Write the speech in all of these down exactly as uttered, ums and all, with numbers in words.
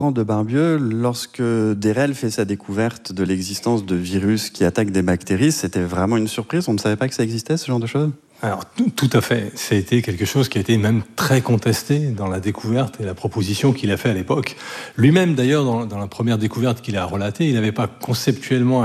de Barbieux, lorsque Dérel fait sa découverte de l'existence de virus qui attaquent des bactéries, c'était vraiment une surprise? On ne savait pas que ça existait, ce genre de choses? Alors, tout, tout à fait. Ça a été quelque chose qui a été même très contesté dans la découverte et la proposition qu'il a fait à l'époque. Lui-même, d'ailleurs, dans, dans la première découverte qu'il a relatée, il n'avait pas conceptuellement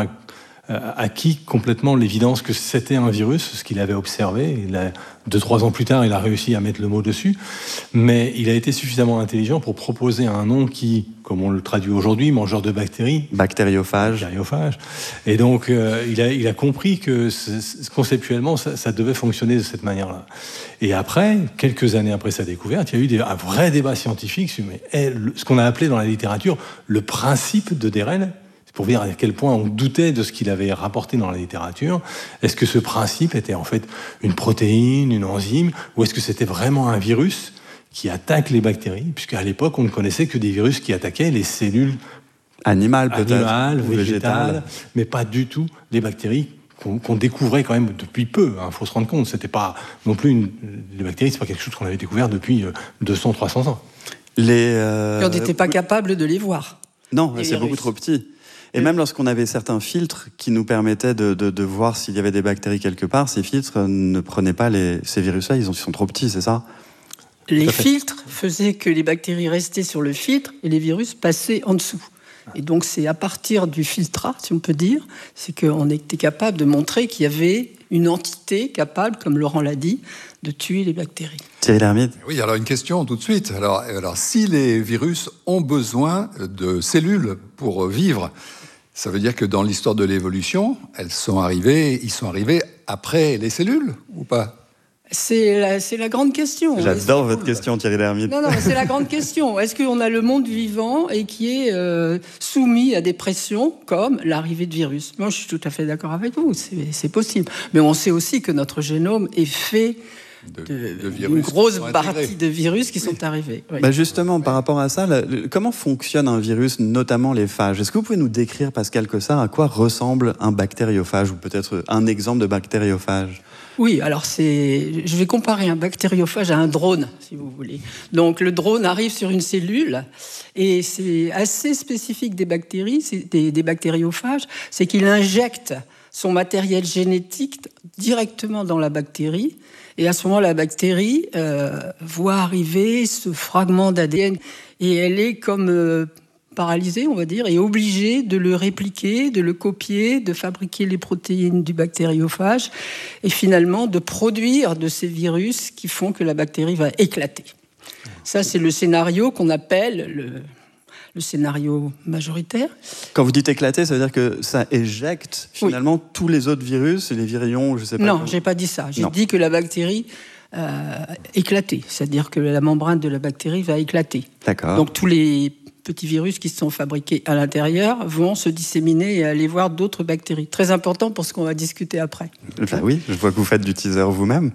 acquis complètement l'évidence que c'était un virus, ce qu'il avait observé. Il a, deux, trois ans plus tard, il a réussi à mettre le mot dessus. Mais il a été suffisamment intelligent pour proposer un nom qui, comme on le traduit aujourd'hui, mangeur de bactéries. Bactériophage. Bactériophage. Et donc, euh, il, a, il a compris que c'est, conceptuellement, ça, ça devait fonctionner de cette manière-là. Et après, quelques années après sa découverte, il y a eu des, un vrai débat scientifique sur mais, est, le, ce qu'on a appelé dans la littérature le principe de Dérel. Pour dire à quel point on doutait de ce qu'il avait rapporté dans la littérature. Est-ce que ce principe était en fait une protéine, une enzyme, ou est-ce que c'était vraiment un virus qui attaque les bactéries? Puisqu'à l'époque, on ne connaissait que des virus qui attaquaient les cellules animales, peut-être, animales, ou végétales, végétales, mais pas du tout les bactéries qu'on, qu'on découvrait quand même depuis peu. Il hein, faut se rendre compte, c'était pas non plus une, les bactéries, c'est pas quelque chose qu'on avait découvert depuis deux cents, trois cents ans. Les, euh... Et on n'était pas capable de les voir. Non, les c'est virus. beaucoup trop petit. Et même lorsqu'on avait certains filtres qui nous permettaient de, de, de voir s'il y avait des bactéries quelque part, ces filtres ne prenaient pas les, ces virus-là, ils sont trop petits, c'est ça? Les filtres faisaient que les bactéries restaient sur le filtre et les virus passaient en dessous. Et donc c'est à partir du filtrat, si on peut dire, c'est qu'on était capable de montrer qu'il y avait une entité capable, comme Laurent l'a dit, de tuer les bactéries. Thierry Lhermitte. Oui, alors une question tout de suite. Alors, alors si les virus ont besoin de cellules pour vivre, ça veut dire que dans l'histoire de l'évolution, elles sont arrivées, ils sont arrivés après les cellules, ou pas? C'est la, c'est la grande question. J'adore votre question, Thierry Lhermitte. Non, non, c'est la grande question. Est-ce qu'on a le monde vivant et qui est euh, soumis à des pressions comme l'arrivée de virus? Moi, je suis tout à fait d'accord avec vous, c'est, c'est possible. Mais on sait aussi que notre génome est fait de, de, de virus une grosse partie de virus qui oui. sont arrivés. Oui. Bah justement, par rapport à ça, le, comment fonctionne un virus, notamment les phages? Est-ce que vous pouvez nous décrire, Pascal Cossard, à quoi ressemble un bactériophage, ou peut-être un exemple de bactériophage? Oui, alors c'est, je vais comparer un bactériophage à un drone, si vous voulez. Donc le drone arrive sur une cellule et c'est assez spécifique des bactéries, c'est des, des bactériophages, c'est qu'il injecte son matériel génétique directement dans la bactérie et à ce moment la bactérie euh, voit arriver ce fragment d'A D N et elle est comme euh, paralysée, on va dire, et obligée de le répliquer, de le copier, de fabriquer les protéines du bactériophage et finalement de produire de ces virus qui font que la bactérie va éclater. Ça, c'est le scénario qu'on appelle le, le scénario majoritaire. Quand vous dites éclater, ça veut dire que ça éjecte finalement oui. tous les autres virus et les virions, je sais pas. Non, comment... j'ai pas dit ça. J'ai non. dit que la bactérie euh, éclatait, c'est-à-dire que la membrane de la bactérie va éclater. D'accord. Donc tous les petits virus qui sont fabriqués à l'intérieur vont se disséminer et aller voir d'autres bactéries. Très important pour ce qu'on va discuter après. Ben oui, je vois que vous faites du teaser vous-même.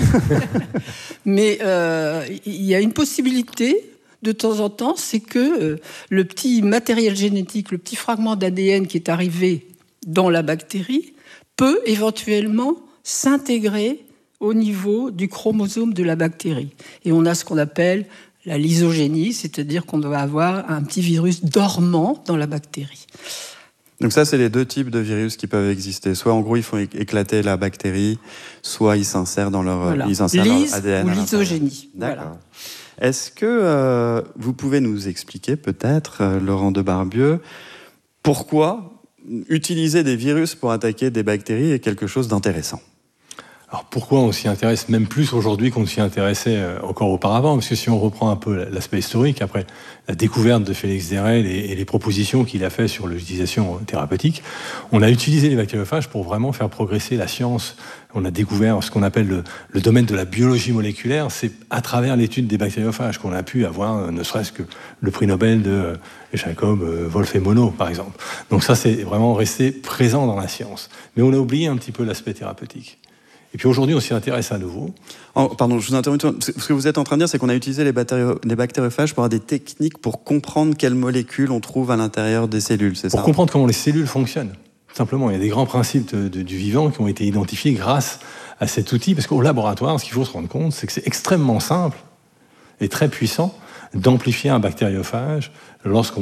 Mais euh, il y a une possibilité de temps en temps, c'est que euh, le petit matériel génétique, le petit fragment d'A D N qui est arrivé dans la bactérie peut éventuellement s'intégrer au niveau du chromosome de la bactérie. Et on a ce qu'on appelle la lysogénie, c'est-à-dire qu'on doit avoir un petit virus dormant dans la bactérie. Donc ça, c'est les deux types de virus qui peuvent exister. Soit en gros, ils font éclater la bactérie, soit ils s'insèrent dans leur, voilà. ils s'insèrent Lys dans leur A D N. Ou lysogénie. D'accord. Voilà. Est-ce que euh, vous pouvez nous expliquer peut-être, euh, Laurent de Barbieux, pourquoi utiliser des virus pour attaquer des bactéries est quelque chose d'intéressant? Alors pourquoi on s'y intéresse même plus aujourd'hui qu'on s'y intéressait encore auparavant? Parce que si on reprend un peu l'aspect historique, après la découverte de Félix Dérel et, et les propositions qu'il a fait sur l'utilisation thérapeutique, on a utilisé les bactériophages pour vraiment faire progresser la science. On a découvert ce qu'on appelle le, le domaine de la biologie moléculaire. C'est à travers l'étude des bactériophages qu'on a pu avoir, ne serait-ce que le prix Nobel de Jacob, Wolf et Monod, par exemple. Donc ça, c'est vraiment resté présent dans la science. Mais on a oublié un petit peu l'aspect thérapeutique. Et puis aujourd'hui, on s'y intéresse à nouveau. Oh, pardon, je vous interromps. Ce que vous êtes en train de dire, c'est qu'on a utilisé les, bactéri- les bactériophages pour avoir des techniques pour comprendre quelles molécules on trouve à l'intérieur des cellules, c'est ça? Pour comprendre comment les cellules fonctionnent. Simplement, il y a des grands principes de, de, du vivant qui ont été identifiés grâce à cet outil. Parce qu'au laboratoire, ce qu'il faut se rendre compte, c'est que c'est extrêmement simple et très puissant d'amplifier un bactériophage lorsqu'on